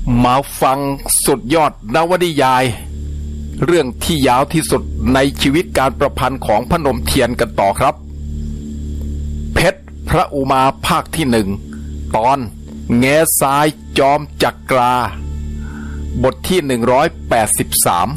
มาฟังสุดยอดนวนิยายเรื่องที่ยาวที่สุดในชีวิตการประพันธ์ของพนมเทียนกันต่อครับเพชรพระอุมาภาคที่หนึ่งตอนแง่ทรายจอมจักราบทที่183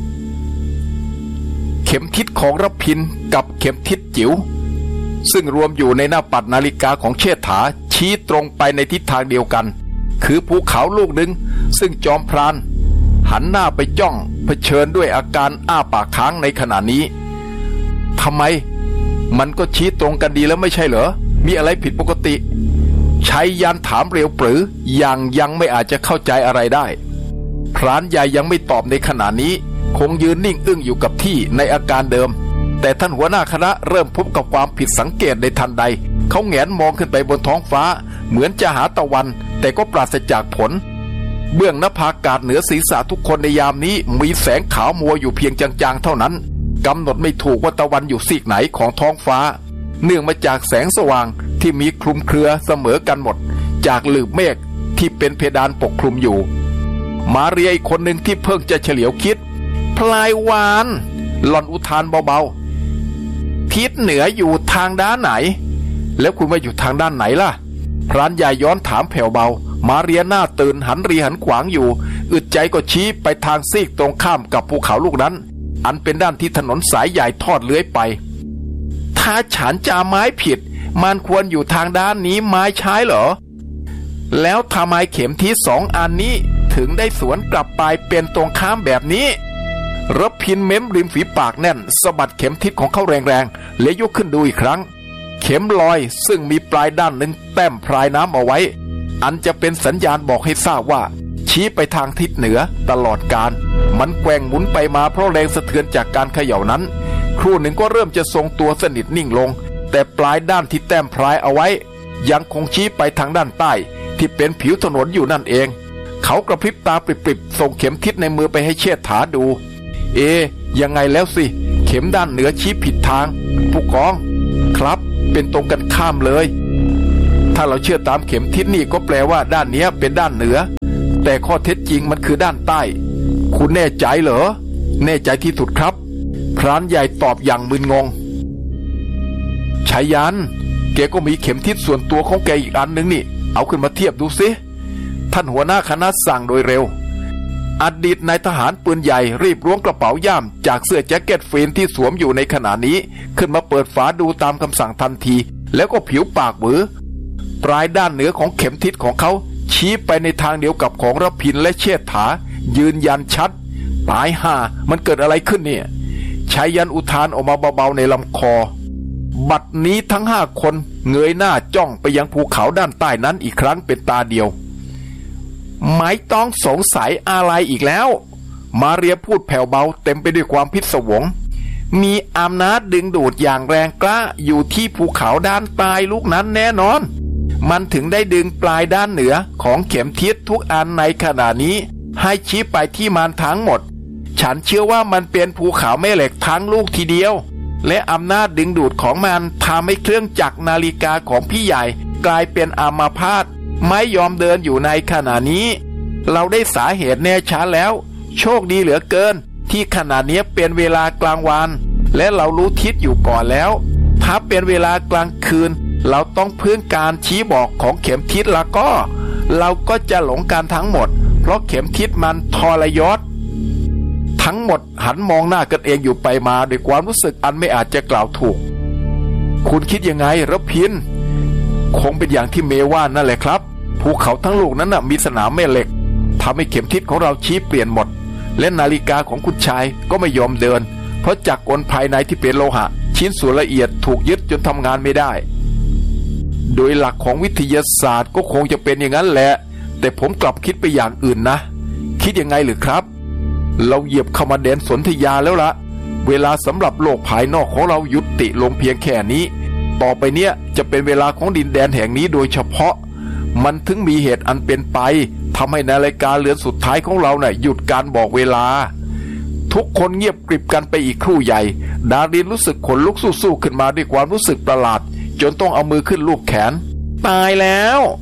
เข็มทิศของรพินกับเข็มทิศจิ๋วซึ่งรวมอยู่ในหน้าปัดนาฬิกาของเชษฐาชี้ตรงไปในทิศทางเดียวกันคือภูเขาลูกหนึ่งซึ่งจอมพรานหันหน้าไปจ้องเผชิญด้วยอาการอ้าปากค้างในขณะนี้ทำไมมันก็ชี้ตรงกันดีแล้วไม่ใช่เหรอมีอะไรผิดปกติชัยยันถามเร็วปรืออย่างยังไม่อาจจะเข้าใจอะไรได้พรานใหญ่ยังไม่ตอบในขณะนี้คงยืนนิ่งอึ้งอยู่กับที่ในอาการเดิมแต่ท่านหัวหน้าคณะเริ่มพบกับความผิดสังเกตในทันใดเขาแงนมองขึ้นไปบนท้องฟ้าเหมือนจะหาตะวันแต่ก็ปราศจากผลเบื้องหน้าผากาศเหนือศีรษะทุกคนในยามนี้มีแสงขาวมัวอยู่เพียงจางๆเท่านั้นกำหนดไม่ถูกว่าตะวันอยู่ซีกไหนของท้องฟ้าเนื่องมาจากแสงสว่างที่มีคลุมเครือเสมอกันหมดจากหลืบเมฆที่เป็นเพดานปกคลุมอยู่มาเรียอีกคนหนึ่งที่เพิ่งจะเฉลียวคิดพลายวานหล่อนอุทานเบาๆทิศเหนืออยู่ทางด้านไหนแล้วคุณมาอยู่ทางด้านไหนล่ะพรานใหญ่ย้อนถามแผ่วเบามาเรียหน้าตื่นหันรีหันขวางอยู่อึดใจก็ชี้ไปทางซีกตรงข้ามกับภูเขาลูกนั้นอันเป็นด้านที่ถนนสายใหญ่ทอดเลื้อยไปถ้าฉันจะไม้ผิดมันควรอยู่ทางด้านนี้ไม้ใช้เหรอแล้วทำไมเข็มทิศสองอันนี้ถึงได้สวนกลับไปเป็นตรงข้ามแบบนี้รพินเม้มริมฝีปากแน่นสะบัดเข็มทิศของเขาแรงๆและยกขึ้นดูอีกครั้งเข็มลอยซึ่งมีปลายด้านหนึ่งแต้มพรายน้ำเอาไว้อันจะเป็นสัญญาณบอกให้ทราบว่าชี้ไปทางทิศเหนือตลอดการมันแกว่งหมุนไปมาเพราะแรงสะเทือนจากการเขย่านั้นครู่หนึ่งก็เริ่มจะทรงตัวสนิทนิ่งลงแต่ปลายด้านที่แต้มพรายเอาไว้ยังคงชี้ไปทางด้านใต้ที่เป็นผิวถนนอยู่นั่นเองเขากระพริบตาปริบๆส่งเข็มทิศในมือไปให้เชษฐาดูยังไงแล้วสิเข็มด้านเหนือชี้ผิดทางผู้กองครับเป็นตรงกันข้ามเลยถ้าเราเชื่อตามเข็มทิศนี่ก็แปลว่าด้านนี้เป็นด้านเหนือแต่ข้อเท็จจริงมันคือด้านใต้คุณแน่ใจเหรอแน่ใจที่สุดครับพรานใหญ่ตอบอย่างมึนงงชัยยันแกก็มีเข็มทิศส่วนตัวของแกอีกอันนึงนี่เอาขึ้นมาเทียบดูสิท่านหัวหน้าคณะสั่งโดยเร็วอดีตนายทหารปืนใหญ่รีบล้วงกระเป๋าย่ามจากเสื้อแจ็คเก็ตฟรีนที่สวมอยู่ในขณะนี้ขึ้นมาเปิดฝาดูตามคำสั่งทันทีแล้วก็ผิวปากหวือปลายด้านเหนือของเข็มทิศของเขาชี้ไปในทางเดียวกับของรพินและเชษฐายืนยันชัดตายห่ามันเกิดอะไรขึ้นเนี่ยชัยยันอุทานออกมาเบาๆในลำคอบัดนี้ทั้ง5คนเงยหน้าจ้องไปยังภูเขาด้านใต้นั้นอีกครั้งเป็นตาเดียวไม่ต้องสงสัยอะไรอีกแล้วมาเรียพูดแผ่วเบาเต็มไปด้วยความพิศวงมีอำนาจดึงดูดอย่างแรงกล้าอยู่ที่ภูเขาด้านใต้ลูกนั้นแน่นอนมันถึงได้ดึงปลายด้านเหนือของเข็มทิศทุกอันในขณะนี้ให้ชี้ไปที่มันทั้งหมดฉันเชื่อว่ามันเป็นภูเขาแม่เหล็กทั้งลูกทีเดียวและอำนาจดึงดูดของมันทำให้เครื่องจักรนาฬิกาของพี่ใหญ่กลายเป็นอัมพาตไม่ยอมเดินอยู่ในขณะนี้เราได้สาเหตุแน่ชัดแล้วโชคดีเหลือเกินที่ขณะนี้เป็นเวลากลางวันและเรารู้ทิศอยู่ก่อนแล้วถ้าเป็นเวลากลางคืนเราต้องพึ่งการชี้บอกของเข็มทิศแล้วก็เราก็จะหลงกันทั้งหมดเพราะเข็มทิศมันทรยศทั้งหมดหันมองหน้ากันเองอยู่ไปมาด้วยความรู้สึกอันไม่อาจจะกล่าวถูกคุณคิดยังไงรพินคงเป็นอย่างที่เมว่านั่นแหละครับภูเขาทั้งลูกนั้นมีสนามแม่เหล็กทำให้เข็มทิศของเราชี้เปลี่ยนหมดและนาฬิกาของคุณชายก็ไม่ยอมเดินเพราะจักรกลภายในที่เป็นโลหะชิ้นส่วนละเอียดถูกยึดจนทำงานไม่ได้โดยหลักของวิทยาศาสตร์ก็คงจะเป็นอย่างนั้นแหละแต่ผมกลับคิดไปอย่างอื่นนะคิดยังไงหรือครับเราเหยียบเข้ามาแดนสนธยาแล้วละเวลาสำหรับโลกภายนอกของเรายุติลงเพียงแค่นี้ต่อไปเนี้ยจะเป็นเวลาของดินแดนแห่งนี้โดยเฉพาะมันถึงมีเหตุอันเป็นไปทำให้นาฬิกาเรือนสุดท้ายของเราหยุดการบอกเวลาทุกคนเงียบกริบกันไปอีกครู่ใหญ่ดารินรู้สึกขนลุกสู้ๆขึ้นมาด้วยความรู้สึกประหลาดจนต้องเอามือขึ้นลูบแขนตายแล้ว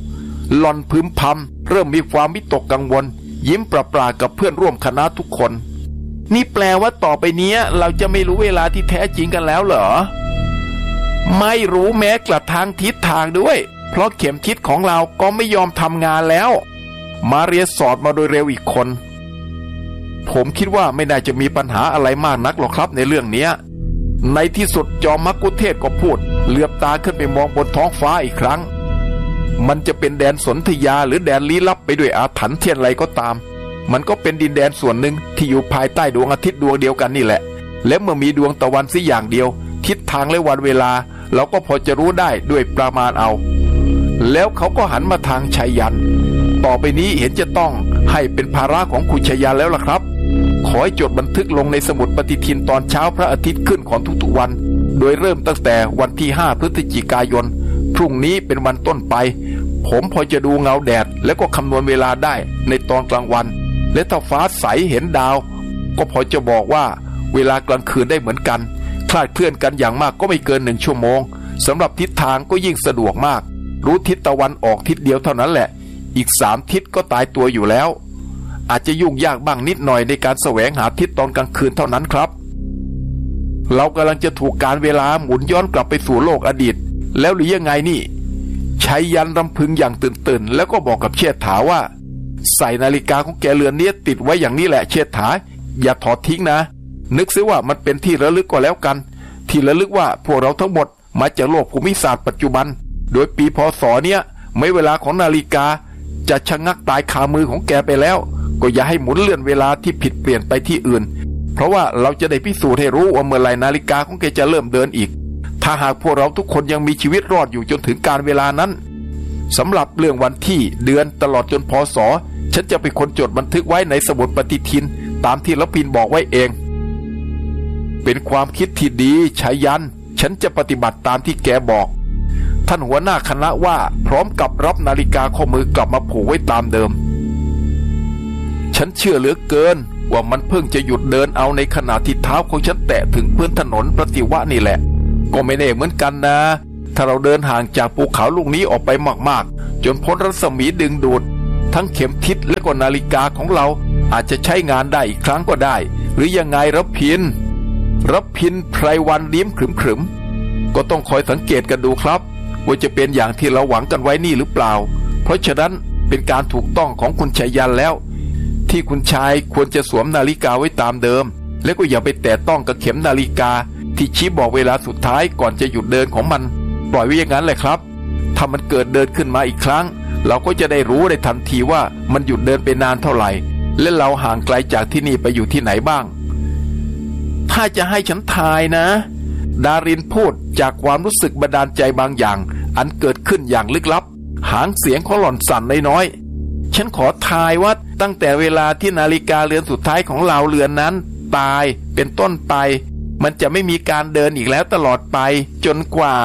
หล่อนพึมพำเริ่มมีความวิตกกังวลยิ้มปราๆกับเพื่อนร่วมคณะทุกคนนี่แปลว่าต่อไปนี้เราจะไม่รู้เวลาที่แท้จริงกันแล้วเหรอไม่รู้แม้กระทั่งทิศทางด้วยเพราะเข็มทิศของเราก็ไม่ยอมทำงานแล้วมาเรียสอดมาโดยเร็วอีกคนผมคิดว่าไม่น่าจะมีปัญหาอะไรมากนักหรอกครับในเรื่องนี้ในที่สุดจอมมักคุเทศก์ก็พูดเหลือบตาขึ้นไปมองบนท้องฟ้าอีกครั้งมันจะเป็นแดนสนธยาหรือแดนลี้ลับไปด้วยอาถรรพ์เทียนไรก็ตามมันก็เป็นดินแดนส่วนหนึ่งที่อยู่ภายใต้ดวงอาทิตย์ดวงเดียวกันนี่แหละและเมื่อมีดวงตะวันสิอย่างเดียวทิศทางและวันเวลาเราก็พอจะรู้ได้ด้วยประมาณเอาแล้วเขาก็หันมาทางชัยยันต่อไปนี้เห็นจะต้องให้เป็นภาระของคุณชัยยันแล้วล่ะครับขอให้จดบันทึกลงในสมุดปฏิทินตอนเช้าพระอาทิตย์ขึ้นของทุกๆวันโดยเริ่มตั้งแต่วันที่5 พฤศจิกายนพรุ่งนี้เป็นวันต้นไปผมพอจะดูเงาแดดและก็คำนวณเวลาได้ในตอนกลางวันและถ้าฟ้าใสเห็นดาวก็พอจะบอกว่าเวลากลางคืนได้เหมือนกันคลาดเคลื่อนกันอย่างมากก็ไม่เกิน1 ชั่วโมงสำหรับทิศทางก็ยิ่งสะดวกมากรู้ทิศตะวันออกทิศเดียวเท่านั้นแหละอีก3 ทิศก็ตายตัวอยู่แล้วอาจจะยุ่งยากบ้างนิดหน่อยในการแสวงหาทิศตอนกลางคืนเท่านั้นครับเรากำลังจะถูกการเวลาหมุนย้อนกลับไปสู่โลกอดีตแล้วหรือยังไงนี่ชัยยันรำพึงอย่างตื่นแล้วก็บอกกับเชษฐาว่าใส่นาฬิกาของแกเรือนนี้ติดไว้อย่างนี้แหละเชษฐาอย่าถอดทิ้งนะนึกซิว่ามันเป็นที่ระลึกก็แล้วกันที่ระลึกว่าพวกเราทั้งหมดมาจากโลกภูมิศาสตร์ปัจจุบันโดยปีพศเนี่ยไม่เวลาของนาฬิกาจะชะงักตายคามือของแกไปแล้วก็อย่าให้หมุนเลื่อนเวลาที่ผิดเปลี่ยนไปที่อื่นเพราะว่าเราจะได้พิสูจน์ให้รู้ว่าเมื่อไหร่นาฬิกาของแกจะเริ่มเดินอีกถ้าหากพวกเราทุกคนยังมีชีวิตรอดอยู่จนถึงการเวลานั้นสำหรับเรื่องวันที่เดือนตลอดจนพศฉันจะเป็นคนจดบันทึกไว้ในสมุดปฏิทินตามที่ละพินบอกไว้เองเป็นความคิดที่ดีชัยยันฉันจะปฏิบัติตามที่แกบอกท่านหัวหน้าคณะว่าพร้อมกับรับนาฬิกาข้อมือกลับมาผูกไว้ตามเดิมฉันเชื่อเหลือเกินว่ามันเพิ่งจะหยุดเดินเอาในขณะที่เท้าของฉันแตะถึงพื้นถนนปฏิวะนี่แหละก็ไม่แน่เหมือนกันนะถ้าเราเดินห่างจากภูเขาลูกนี้ออกไปมากๆจนพ้นรัศมีดึงดูดทั้งเข็มทิศและก็นาฬิกาของเราอาจจะใช้งานได้อีกครั้งก็ได้หรือยังไงรับพินไพรวันลิ้มขรึมๆก็ต้องคอยสังเกตกันดูครับว่าจะเป็นอย่างที่เราหวังกันไว้นี่หรือเปล่าเพราะฉะนั้นเป็นการถูกต้องของคุณชัยยันแล้วที่คุณชายควรจะสวมนาฬิกาไว้ตามเดิมและก็อย่าไปแตะต้องกับเข็มนาฬิกาที่ชี้บอกเวลาสุดท้ายก่อนจะหยุดเดินของมันปล่อยไว้อย่างนั้นแหละครับถ้ามันเกิดเดินขึ้นมาอีกครั้งเราก็จะได้รู้ได้ทันทีว่ามันหยุดเดินไปนานเท่าไหร่และเราห่างไกลจากที่นี่ไปอยู่ที่ไหนบ้างถ้าจะให้ฉันทายนะดารินพูดจากความรู้สึกบันดาลใจบางอย่างอันเกิดขึ้นอย่างลึกลับหางเสียงของหล่อนสั่นน้อยๆฉันขอทายว่าตั้งแต่เวลาที่นาฬิกาเรือนสุดท้ายของเราเรือนนั้นตายเป็นต้นไปมันจะไม่มีการเดินอีกแล้วตลอดไปจนกว่า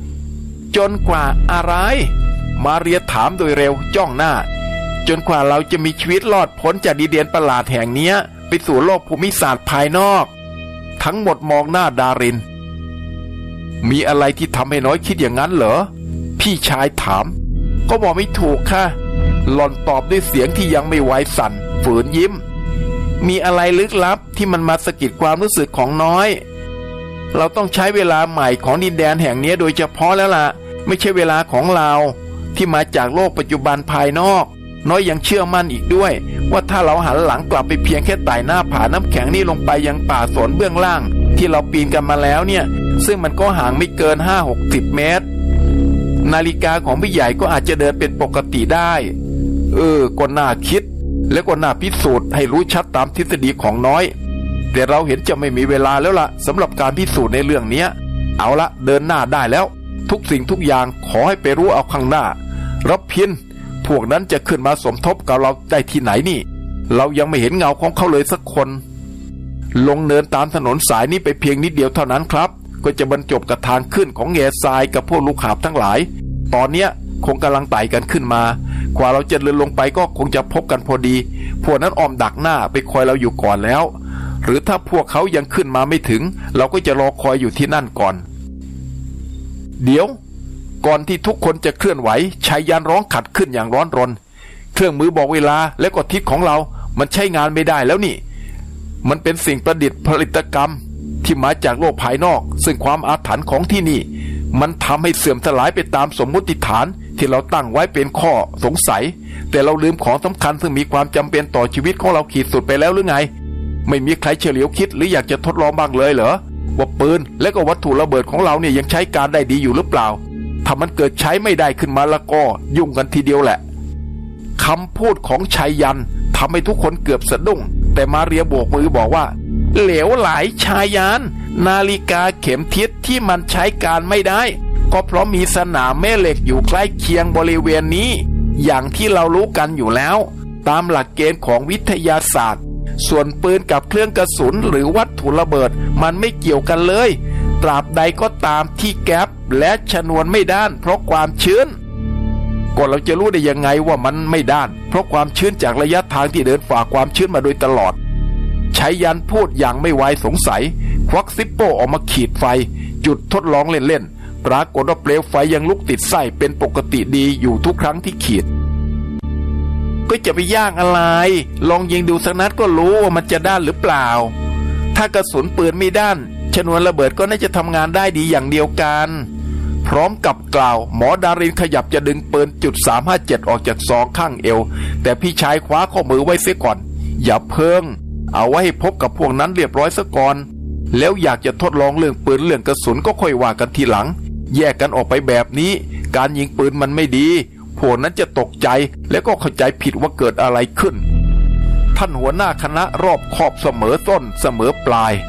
อะไรมาเรียถามโดยเร็วจ้องหน้าจนกว่าเราจะมีชีวิตรอดพ้นจากดินแดนประหลาดแห่งนี้ไปสู่โลกภูมิศาสตร์ภายนอกทั้งหมดมองหน้าดารินมีอะไรที่ทำให้น้อยคิดอย่างนั้นเหรอพี่ชายถามก็บอกไม่ถูกค่ะหล่อนตอบด้วยเสียงที่ยังไม่ไหวสั่นฝืนยิ้มมีอะไรลึกลับที่มันมาสะกิดความรู้สึกของน้อยเราต้องใช้เวลาใหม่ของดินแดนแห่งนี้โดยเฉพาะแล้วล่ะไม่ใช่เวลาของเราที่มาจากโลกปัจจุบันภายนอกน้อยยังเชื่อมั่นอีกด้วยว่าถ้าเราหันหลังกลับไปเพียงแค่ไต่หน้าผาน้ำแข็งนี่ลงไปยังป่าสนเบื้องล่างที่เราปีนกันมาแล้วเนี่ยซึ่งมันก็ห่างไม่เกิน 5-60 เมตรนาฬิกาของพี่ใหญ่ก็อาจจะเดินเป็นปกติได้ก็น่าคิดและก็น่าพิสูจน์ให้รู้ชัดตามทฤษฎีของน้อยแต่เราเห็นจะไม่มีเวลาแล้วล่ะสำหรับการพิสูจน์ในเรื่องนี้เอาละเดินหน้าได้แล้วทุกสิ่งทุกอย่างขอให้ไปรู้เอาข้างหน้ารับพินพวกนั้นจะขึ้นมาสมทบกับเราได้ที่ไหนนี่เรายังไม่เห็นเงาของเขาเลยสักคนลงเนินตามถนนสายนี้ไปเพียงนิดเดียวเท่านั้นครับก็จะบรรจบกับทางขึ้นของแง่ทรายกับพวกลูกหาบทั้งหลายตอนเนี้ยคงกำลังไต่กันขึ้นมากว่าเราจะเดินลงไปก็คงจะพบกันพอดีพวกนั้นอ้อมดักหน้าไปคอยเราอยู่ก่อนแล้วหรือถ้าพวกเขายังขึ้นมาไม่ถึงเราก็จะรอคอยอยู่ที่นั่นก่อนเดี๋ยวก่อนที่ทุกคนจะเคลื่อนไหวชายยันร้องขัดขึ้นอย่างร้อนรนเครื่องมือบอกเวลาและก็ทิศของเรามันใช้งานไม่ได้แล้วนี่มันเป็นสิ่งประดิษฐ์ผลิตกรรมที่มาจากโลกภายนอกซึ่งความอาถรรพ์ของที่นี่มันทำให้เสื่อมสลายไปตามสมมุติฐานที่เราตั้งไว้เป็นข้อสงสัยแต่เราลืมของสำคัญซึ่งมีความจำเป็นต่อชีวิตของเราขีดสุดไปแล้วหรือไงไม่มีใครเฉลียวคิดหรืออยากจะทดลองบ้างเลยเหรอว่าปืนและก็วัตถุระเบิดของเราเนี่ยยังใช้การได้ดีอยู่หรือเปล่าถ้ามันเกิดใช้ไม่ได้ขึ้นมาแล้วก็ยุ่งกันทีเดียวแหละคำพูดของชัยยันทำให้ทุกคนเกือบสะดุ้งแต่มาเรียโบกมือบอกว่าเหลวไหลชายันนาฬิกาเข็มทิศที่มันใช้การไม่ได้ก็เพราะมีสนามแม่เหล็กอยู่ใกล้เคียงบริเวณนี้อย่างที่เรารู้กันอยู่แล้วตามหลักเกณฑ์ของวิทยาศาสตร์ส่วนปืนกับเครื่องกระสุนหรือวัตถุระเบิดมันไม่เกี่ยวกันเลยตราบใดก็ตามที่แก๊ปและชนวนไม่ด้านเพราะความชื้นก็เราจะรู้ได้ยังไงว่ามันไม่ด้านเพราะความชื้นจากระยะทางที่เดินฝ่าความชื้นมาโดยตลอดชัยยันพูดอย่างไม่ไว้สงสัยควักซิปโป้ออกมาขีดไฟจุดทดลองเล่นๆปรากฏว่าเปลวไฟยังลุกติดไส้เป็นปกติดีอยู่ทุกครั้งที่ขีดก็จะไปย่างอะไรลองยิงดูสักนัดก็รู้ว่ามันจะด้านหรือเปล่าถ้ากระสุนปืนไม่ด้านชนวนระเบิดก็น่าจะทำงานได้ดีอย่างเดียวกันพร้อมกับกล่าวหมอดารินขยับจะดึงปืน.357ออกจากซองข้างเอวแต่พี่ชายคว้าข้อมือไว้เสียก่อนอย่าเพิ่งเอาไว้ให้พบกับพวกนั้นเรียบร้อยซะก่อนแล้วอยากจะทดลองเรื่องปืนเรื่องกระสุนก็ค่อยว่ากันทีหลังแยกกันออกไปแบบนี้การยิงปืนมันไม่ดีพวกนั้นจะตกใจแล้วก็เข้าใจผิดว่าเกิดอะไรขึ้นท่านหัวหน้าคณะรอบคอบเสมอต้นเสมอปลาย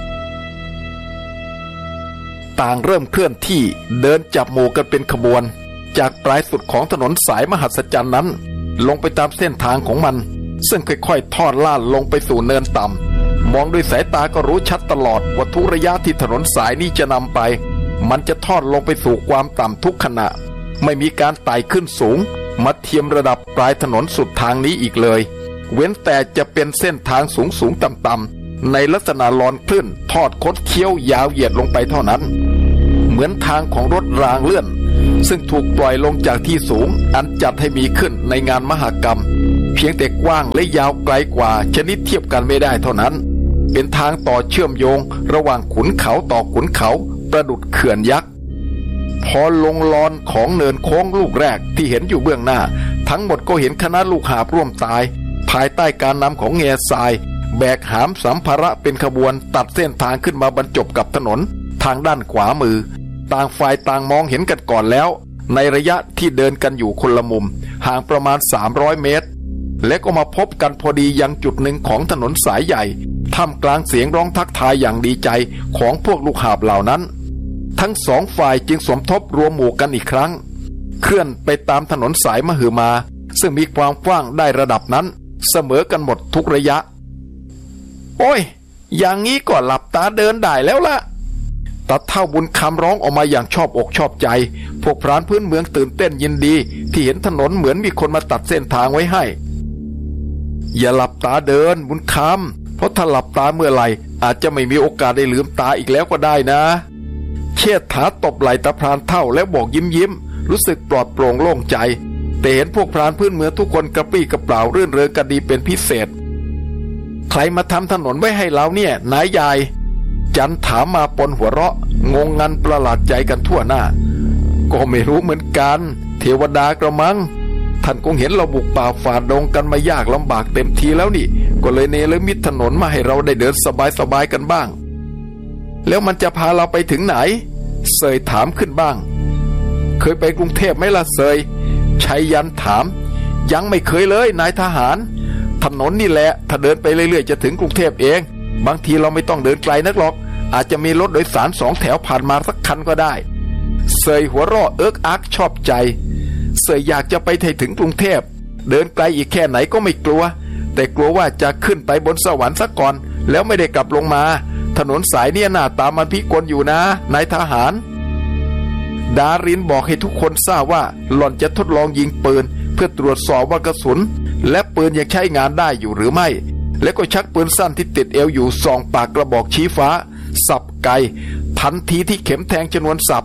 ต่างเริ่มเคลื่อนที่เดินจับหมู่กันเป็นขบวนจากปลายสุดของถนนสายมหัศจรรย์นั้นลงไปตามเส้นทางของมันซึ่งค่อยๆทอดลาดลงไปสู่เนินต่ำมองด้วยสายตาก็รู้ชัดตลอดว่าทุกระยะที่ถนนสายนี้จะนำไปมันจะทอดลงไปสู่ความต่ำทุกขณะไม่มีการไต่ขึ้นสูงมาเทียมระดับปลายถนนสุดทางนี้อีกเลยเว้นแต่จะเป็นเส้นทางสูงต่ำๆในลักษณะลอนคลื่นทอดคดเคี้ยวยาวเหยียดลงไปเท่านั้นเหมือนทางของรถรางเลื่อนซึ่งถูกปล่อยลงจากที่สูงอันจัดให้มีขึ้นในงานมหกรรมเพียงแต่กว้างและยาวไกลกว่าชนิดเทียบกันไม่ได้เท่านั้นเป็นทางต่อเชื่อมโยงระหว่างขุนเขาต่อขุนเขาประดุจเขื่อนยักษ์พอลงลอนของเนินโค้งลูกแรกที่เห็นอยู่เบื้องหน้าทั้งหมดก็เห็นคณะลูกหาบร่วมตายภายใต้การนำของแง่ทรายแบกหามสัมภาระเป็นขบวนตัดเส้นทางขึ้นมาบรรจบกับถนนทางด้านขวามือต่างฝ่ายต่างมองเห็นกันก่อนแล้วในระยะที่เดินกันอยู่คนละมุมห่างประมาณ300 เมตรและก็มาพบกันพอดียังจุดหนึ่งของถนนสายใหญ่ท่ามกลางเสียงร้องทักทายอย่างดีใจของพวกลูกหาบเหล่านั้นทั้งสองฝ่ายจึงสมทบรวมหมู่กันอีกครั้งเคลื่อนไปตามถนนสายมหึมาซึ่งมีความกว้างได้ระดับนั้นเสมอกันหมดทุกระยะโอ้ยอย่างนี้ก็หลับตาเดินได้แล้วล่ะตาเฒ่าบุญคำร้องออกมาอย่างชอบอกชอบใจพวกพรานพื้นเมืองตื่นเต้นยินดีที่เห็นถนนเหมือนมีคนมาตัดเส้นทางไว้ให้อย่าหลับตาเดินบุญคำเพราะถ้าหลับตาเมื่อไหร่อาจจะไม่มีโอกาสได้ลืมตาอีกแล้วก็ได้นะเชษฐาตบไหล่ตาพรานเฒ่าแล้วบอกยิ้มรู้สึกปลอดโปร่งโล่งใจแต่เห็นพวกพรานพื้นเมืองทุกคนกระปรี้กระเปร่ารื่นเริงกันดีเป็นพิเศษใครมาทำถนนไว้ให้เราเนี่ยนายยายจันถามมาปนหัวเราะงงงันประหลาดใจกันทั่วหน้าก็ไม่รู้เหมือนกันเทวดากระมังท่านคงเห็นเราบุกป่าฝ่าดงกันมายากลำบากเต็มทีแล้วนี่ก็เลยเนรมิตถนนมาให้เราได้เดินสบายๆกันบ้างแล้วมันจะพาเราไปถึงไหนเสยถามขึ้นบ้างเคยไปกรุงเทพไหมล่ะเสยชัยยันถามยังไม่เคยเลยนายทหารถนนนี่แหละถ้าเดินไปเรื่อยๆจะถึงกรุงเทพเองบางทีเราไม่ต้องเดินไกลนักหรอกอาจจะมีรถโดยสาร2 แถวผ่านมาสักคันก็ได้เสยหัวเราะเอิกอักชอบใจเสยอยากจะไปถึงกรุงเทพเดินไกลอีกแค่ไหนก็ไม่กลัวแต่กลัวว่าจะขึ้นไปบนสวรรค์ซะก่อนแล้วไม่ได้กลับลงมาถนนสายเนี่ยหน้าตามันพิกลอยู่นะนายทหารดารินบอกให้ทุกคนทราบว่าหล่อนจะทดลองยิงปืนเพื่อตรวจสอบว่ากระสุนและปืนยังใช้งานได้อยู่หรือไม่และก็ชักปืนสั้นที่ติดเอวอยู่ส่องปากกระบอกชี้ฟ้าสับไกทันทีที่เข็มแทงชนวนสับ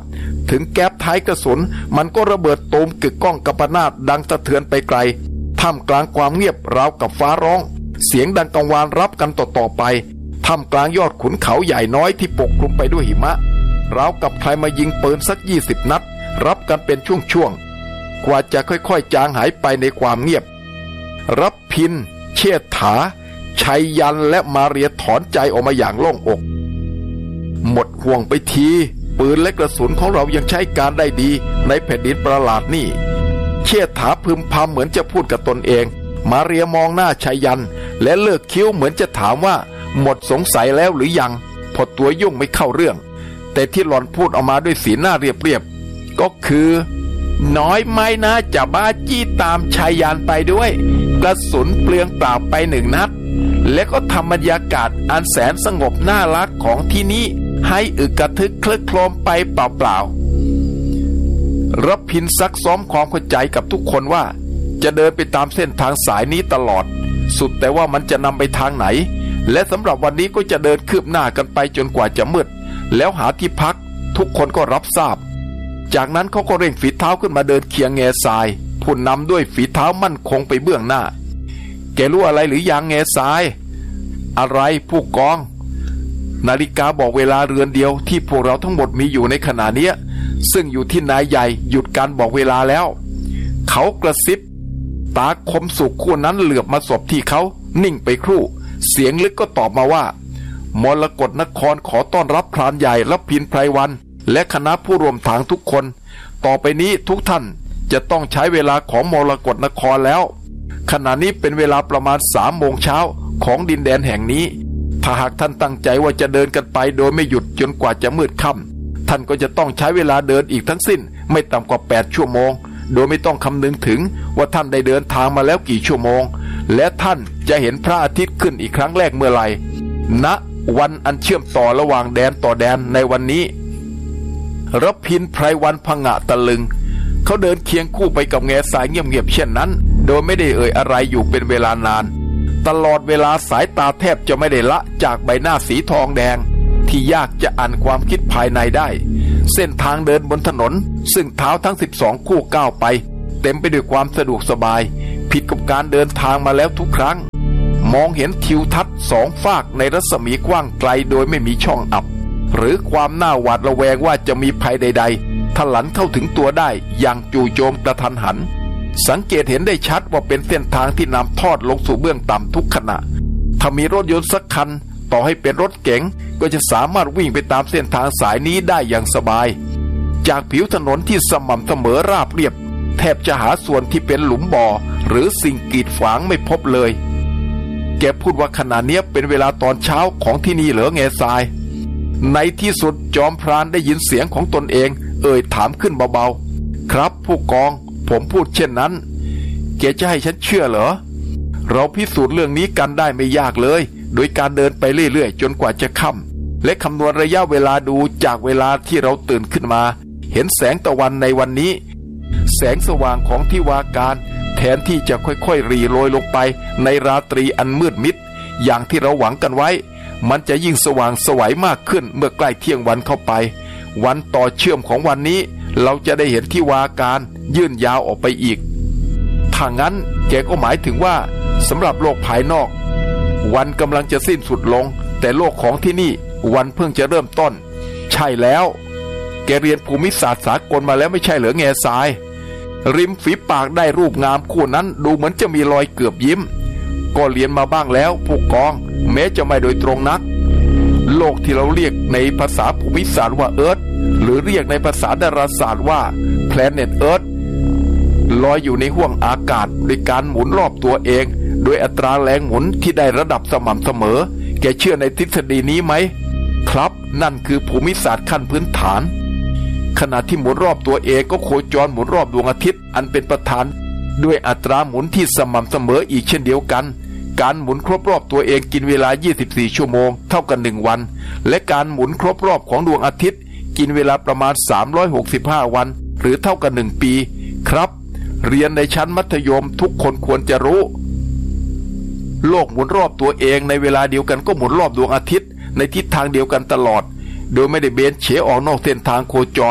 ถึงแก๊ปท้ายกระสุนมันก็ระเบิดตูมกึกก้องกัปนาตดังสะเทือนไปไกลท่ามกลางความเงียบราวกับฟ้าร้องเสียงดังกังวานรับกันต่อไปท่ามกลางยอดขุนเขาใหญ่น้อยที่ปกคลุมไปด้วยหิมะราวกับใครมายิงปืนสัก20 นัดรับกันเป็นช่วงๆกว่าจะค่อยๆจางหายไปในความเงียบรับพินเชษฐาชัยยันและมาเรียถอนใจออกมาอย่างโล่งอกหมดห่วงไปทีปืนและกระสุนของเรายังใช้การได้ดีในแผ่นดินประหลาดนี่เชษฐาพึมพำเหมือนจะพูดกับตนเองมาเรียมองหน้าชัยยันและเลิกคิ้วเหมือนจะถามว่าหมดสงสัยแล้วหรือยังพอตัวยุ่งไม่เข้าเรื่องแต่ที่หล่อนพูดออกมาด้วยสีหน้าเรียบๆก็คือน้อยไม่นะจะบ้าจี้ตามชัยยันไปด้วยกระสุนเปลืองเปล่าไป1 นัดและก็ทำบรรยากาศอันแสนสงบน่ารักของที่นี้ให้อึกกระทึกคลึกโครมไปเปล่าๆรับพินซักซ้อมความเข้าใจกับทุกคนว่าจะเดินไปตามเส้นทางสายนี้ตลอดสุดแต่ว่ามันจะนำไปทางไหนและสำหรับวันนี้ก็จะเดินคืบหน้ากันไปจนกว่าจะมืดแล้วหาที่พักทุกคนก็รับทราบจากนั้นเขาก็เร่งฝีเท้าขึ้นมาเดินเคียงแง่ทรายผู้นำด้วยฝีเท้ามั่นคงไปเบื้องหน้าแกรู้อะไรหรือยังแง่ทรายอะไรผู้กองนาฬิกาบอกเวลาเรือนเดียวที่พวกเราทั้งหมดมีอยู่ในขณะนี้ซึ่งอยู่ที่นายใหญ่หยุดการบอกเวลาแล้วเขากระซิบตาคมสุขคู่นั้นเหลือบมาสบที่เขานิ่งไปครู่เสียงลึกก็ตอบมาว่ามรกตนครขอต้อนรับพรานใหญ่รับพินไพรวันและคณะผู้ร่วมทางทุกคนต่อไปนี้ทุกท่านจะต้องใช้เวลาของมรกตนครแล้วขณะนี้เป็นเวลาประมาณ3 โมงเช้าของดินแดนแห่งนี้ถ้าหากท่านตั้งใจว่าจะเดินกันไปโดยไม่หยุดจนกว่าจะมืดค่ำท่านก็จะต้องใช้เวลาเดินอีกทั้งสิ้นไม่ต่ำกว่า8 ชั่วโมงโดยไม่ต้องคำนึงถึงว่าท่านได้เดินทางมาแล้วกี่ชั่วโมงและท่านจะเห็นพระอาทิตย์ขึ้นอีกครั้งแรกเมื่อไหร่ณวันอันเชื่อมต่อระหว่างแดนต่อแดนในวันนี้รับพินไพรวันผงะตะลึงเขาเดินเคียงคู่ไปกับแง่ทรายเงียบๆเช่นนั้นโดยไม่ได้เอ่ยอะไรอยู่เป็นเวลานานตลอดเวลาสายตาแทบจะไม่ได้ละจากใบหน้าสีทองแดงที่ยากจะอ่านความคิดภายในได้เส้นทางเดินบนถนนซึ่งเท้าทั้ง12 คู่ก้าวไปเต็มไปด้วยความสะดวกสบายผิดกับการเดินทางมาแล้วทุกครั้งมองเห็นทิวทัศน์2 ฝากในรัศมีกว้างไกลโดยไม่มีช่องอับหรือความน่าหวาดระแวงว่าจะมีภัยใดๆถลันเข้าถึงตัวได้อย่างจู่โจมกระทันหันสังเกตเห็นได้ชัดว่าเป็นเส้นทางที่นำทอดลงสู่เบื้องต่ำทุกขณะถ้ามีรถยนต์สักคันต่อให้เป็นรถเก๋งก็จะสามารถวิ่งไปตามเส้นทางสายนี้ได้อย่างสบายจากผิวถนนที่สม่ำเสมอราบเรียบแทบจะหาส่วนที่เป็นหลุมบ่อหรือสิ่งกีดขวางไม่พบเลยแกพูดว่าขณะนี้เป็นเวลาตอนเช้าของที่นี่เหรอแง่ทรายในที่สุดจอมพรานได้ยินเสียงของตนเองเอ่ยถามขึ้นเบาๆครับผู้กองผมพูดเช่นนั้นแกจะให้ฉันเชื่อเหรอเราพิสูจน์เรื่องนี้กันได้ไม่ยากเลยโดยการเดินไปเรื่อยๆจนกว่าจะค่ำและคำนวณระยะเวลาดูจากเวลาที่เราตื่นขึ้นมาเห็นแสงตะวันในวันนี้แสงสว่างของทิวาการแทนที่จะค่อยๆรีโรยลงไปในราตรีอันมืดมิดอย่างที่เราหวังกันไว้มันจะยิ่งสว่างไสวมากขึ้นเมื่อใกล้เที่ยงวันเข้าไปวันต่อเชื่อมของวันนี้เราจะได้เห็นทิวาการยื่นยาวออกไปอีกถ้างั้นแกก็หมายถึงว่าสำหรับโลกภายนอกวันกำลังจะสิ้นสุดลงแต่โลกของที่นี่วันเพิ่งจะเริ่มต้นใช่แล้วแกเรียนภูมิศาสตร์สากลมาแล้วไม่ใช่เหรอแง่ทรายริมฝีปากได้รูปงามคู่นั้นดูเหมือนจะมีรอยเกือบยิ้มก็เรียนมาบ้างแล้วผู้กองแม้จะไม่โดยตรงนักโลกที่เราเรียกในภาษาภูมิศาสตร์ว่าเอิร์ธหรือเรียกในภาษาดาราศาสตร์ว่าแพลเน็ตเอิร์ธลอยอยู่ในห้วงอากาศโดยการหมุนรอบตัวเองโดยอัตราแรงหมุนที่ได้ระดับสม่ำเสมอแกเชื่อในทฤษฎีนี้ไหมครับนั่นคือภูมิศาสตร์ขั้นพื้นฐานขณะที่หมุนรอบตัวเองก็โคจรหมุนรอบดวงอาทิตย์อันเป็นประธานด้วยอัตราหมุนที่สม่ำเสมออีกเช่นเดียวกันการหมุนครบรอบตัวเองกินเวลา24 ชั่วโมงเท่ากัน1 วันและการหมุนครบรอบของดวงอาทิตย์กินเวลาประมาณ365 วันหรือเท่ากัน1 ปีครับเรียนในชั้นมัธยมทุกคนควรจะรู้โลกหมุนรอบตัวเองในเวลาเดียวกันก็หมุนรอบดวงอาทิตย์ในทิศทางเดียวกันตลอดโดยไม่ได้เบนเฉออกนอกเส้นทางโคจร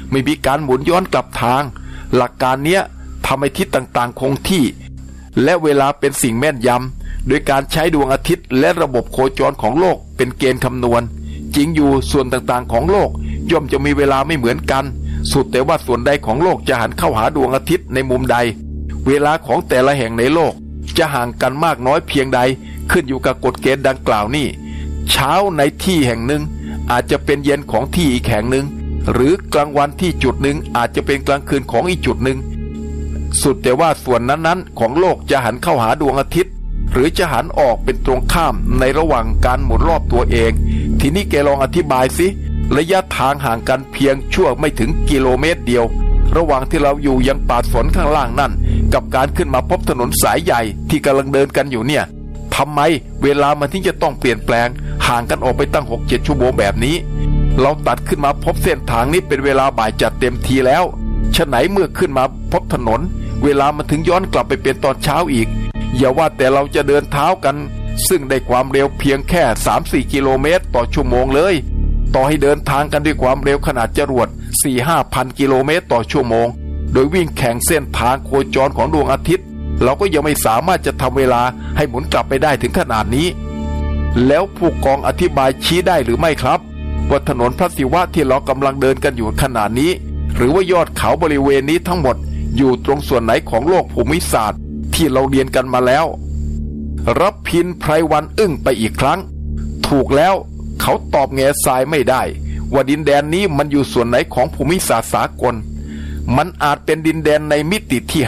ไม่มีการหมุนย้อนกลับทางหลักการเนี้ยทำให้ทิศต่างๆคงที่และเวลาเป็นสิ่งแม่นยำโดยการใช้ดวงอาทิตย์และระบบโคจรของโลกเป็นเกณฑ์คำนวณจริงอยู่ส่วนต่างๆของโลกย่อมจะมีเวลาไม่เหมือนกันสุดแต่ว่าส่วนใดของโลกจะหันเข้าหาดวงอาทิตย์ในมุมใดเวลาของแต่ละแห่งในโลกจะห่างกันมากน้อยเพียงใดขึ้นอยู่กับกฎเกณฑ์ดังกล่าวนี้เช้าในที่แห่งหนึ่งอาจจะเป็นเย็นของที่อีกแห่งหนึ่งหรือกลางวันที่จุดหนึ่งอาจจะเป็นกลางคืนของอีกจุดหนึ่งสุดแต่ว่าส่วนนั้นๆของโลกจะหันเข้าหาดวงอาทิตย์หรือจะหันออกเป็นตรงข้ามในระหว่างการหมุนรอบตัวเองทีนี้แกลองอธิบายสิระยะทางห่างกันเพียงชั่วไม่ถึงกิโลเมตรเดียวระหว่างที่เราอยู่ยังป่าสนข้างล่างนั่นกับการขึ้นมาพบถนนสายใหญ่ที่กำลังเดินกันอยู่เนี่ยทำไมเวลามันถึงจะต้องเปลี่ยนแปลงห่างกันออกไปตั้ง 6-7 ชั่วโมงแบบนี้เราตัดขึ้นมาพบเส้นทางนี้เป็นเวลาบ่ายจัดเต็มทีแล้วฉะไหนเมื่อขึ้นมาพบถนนเวลามันถึงย้อนกลับไปเป็นตอนเช้าอีกอย่าว่าแต่เราจะเดินเท้ากันซึ่งได้ความเร็วเพียงแค่ 3-4 กิโลเมตรต่อชั่วโมงเลยต่อให้เดินทางกันด้วยความเร็วขนาดจรวด 4-5 พันกิโลเมตรต่อชั่วโมงโดยวิ่งแข่งเส้นทางโคจรของดวงอาทิตย์เราก็ยังไม่สามารถจะทำเวลาให้หมุนกลับไปได้ถึงขนาดนี้แล้วผู้กองอธิบายชี้ได้หรือไม่ครับว่าถนนพระศิวะที่เรากำลังเดินกันอยู่ขนาดนี้หรือว่ายอดเขาบริเวณนี้ทั้งหมดอยู่ตรงส่วนไหนของโลกภูมิศาสตร์ที่เราเรียนกันมาแล้วรับพินไพรวันอึ้งไปอีกครั้งถูกแล้วเขาตอบแง่ทรายไม่ได้ว่าดินแดนนี้มันอยู่ส่วนไหนของภูมิศาสตร์สากลมันอาจเป็นดินแดนในมิติที่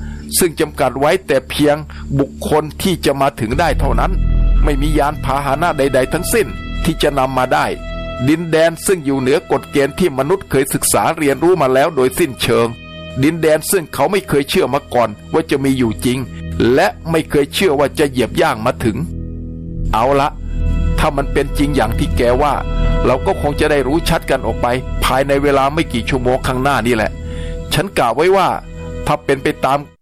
5ซึ่งจำกัดไว้แต่เพียงบุคคลที่จะมาถึงได้เท่านั้นไม่มียานพาหนะใดๆทั้งสิ้นที่จะนำมาได้ดินแดนซึ่งอยู่เหนือกฎเกณฑ์ที่มนุษย์เคยศึกษาเรียนรู้มาแล้วโดยสิ้นเชิงดินแดนซึ่งเขาไม่เคยเชื่อมาก่อนว่าจะมีอยู่จริงและไม่เคยเชื่อว่าจะเหยียบย่างมาถึงเอาละถ้ามันเป็นจริงอย่างที่แกว่าเราก็คงจะได้รู้ชัดกันออกไปภายในเวลาไม่กี่ชั่วโมงข้างหน้านี่แหละฉันกล่าวไว้ว่าถ้าเป็นไปตาม